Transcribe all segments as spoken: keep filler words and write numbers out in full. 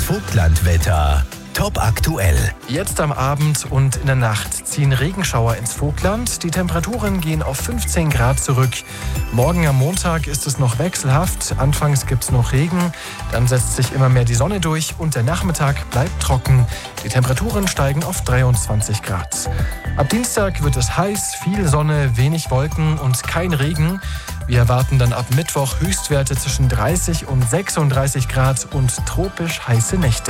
Vogtlandwetter. Top aktuell. Jetzt am Abend und in der Nacht ziehen Regenschauer ins Vogtland. Die Temperaturen gehen auf fünfzehn Grad zurück. Morgen am Montag ist es noch wechselhaft. Anfangs gibt es noch Regen, dann setzt sich immer mehr die Sonne durch und der Nachmittag bleibt trocken. Die Temperaturen steigen auf dreiundzwanzig Grad. Ab Dienstag wird es heiß, viel Sonne, wenig Wolken und kein Regen. Wir erwarten dann ab Mittwoch Höchstwerte zwischen dreißig und sechsunddreißig Grad und tropisch heiße Nächte.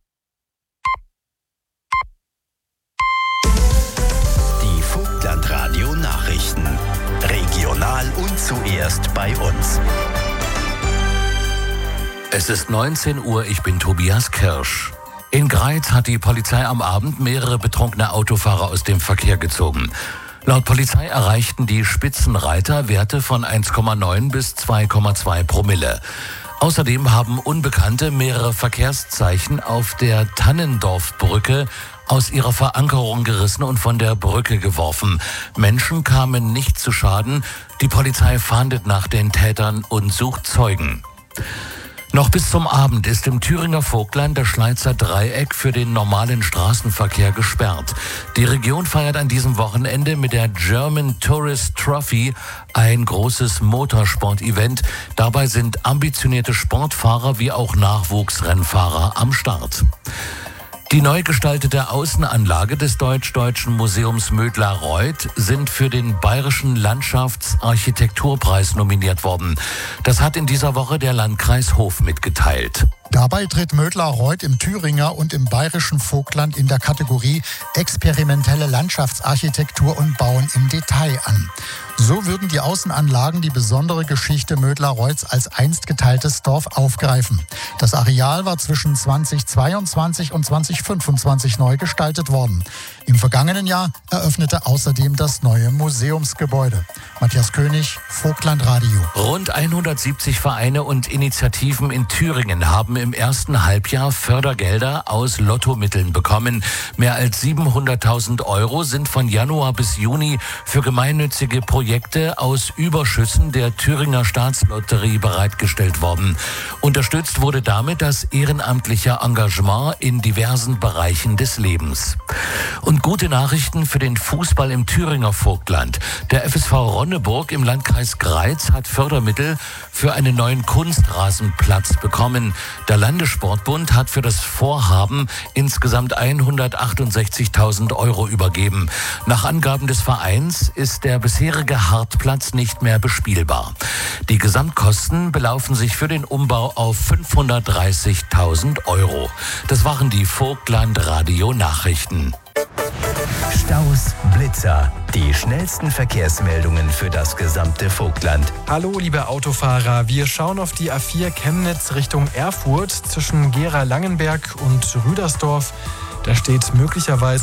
Radio Nachrichten. Regional und zuerst bei uns. Es ist neunzehn Uhr, ich bin Tobias Kirsch. In Greiz hat die Polizei am Abend mehrere betrunkene Autofahrer aus dem Verkehr gezogen. Laut Polizei erreichten die Spitzenreiter Werte von eins Komma neun bis zwei Komma zwei Promille. Außerdem haben Unbekannte mehrere Verkehrszeichen auf der Tannendorfbrücke aus ihrer Verankerung gerissen und von der Brücke geworfen. Menschen kamen nicht zu Schaden. Die Polizei fahndet nach den Tätern und sucht Zeugen. Noch bis zum Abend ist im Thüringer Vogtland das Schleizer Dreieck für den normalen Straßenverkehr gesperrt. Die Region feiert an diesem Wochenende mit der German Tourist Trophy ein großes Motorsport-Event. Dabei sind ambitionierte Sportfahrer wie auch Nachwuchsrennfahrer am Start. Die neu gestaltete Außenanlage des Deutsch-Deutschen Museums Mödlar-Reuth sind für den Bayerischen Landschaftsarchitekturpreis nominiert worden. Das hat in dieser Woche der Landkreis Hof mitgeteilt. Dabei tritt Mödlar-Reuth im Thüringer und im bayerischen Vogtland in der Kategorie experimentelle Landschaftsarchitektur und Bauen im Detail an. So würden die Außenanlagen die besondere Geschichte Mödlar-Reuths als einst geteiltes Dorf aufgreifen. Das Areal war zwischen zweitausendzweiundzwanzig und zweitausendfünfundzwanzig neu gestaltet worden. Im vergangenen Jahr eröffnete außerdem das neue Museumsgebäude. Matthias König, Vogtland Radio. Rund hundertsiebzig Vereine und Initiativen in Thüringen haben im ersten Halbjahr Fördergelder aus Lottomitteln bekommen. Mehr als siebenhunderttausend Euro sind von Januar bis Juni für gemeinnützige Projekte aus Überschüssen der Thüringer Staatslotterie bereitgestellt worden. Unterstützt wurde damit das ehrenamtliche Engagement in diversen Bereichen des Lebens. Und gute Nachrichten für den Fußball im Thüringer Vogtland. Der F S V Ronneburg im Landkreis Greiz hat Fördermittel für einen neuen Kunstrasenplatz bekommen. Der Landessportbund hat für das Vorhaben insgesamt hundertachtundsechzigtausend Euro übergeben. Nach Angaben des Vereins ist der bisherige Hartplatz nicht mehr bespielbar. Die Gesamtkosten belaufen sich für den Umbau auf fünfhundertdreißigtausend Euro. Das waren die Vogtland Radio Nachrichten. Staus, Blitzer, die schnellsten Verkehrsmeldungen für das gesamte Vogtland. Hallo liebe Autofahrer, wir schauen auf die A vier Chemnitz Richtung Erfurt zwischen Gera-Langenberg und Rüdersdorf. Da steht möglicherweise